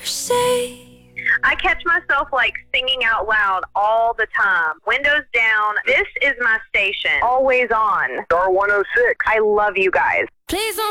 I catch myself like singing out loud all the time. Windows down. This is my station. Always on. Star 106. I love you guys. Please don't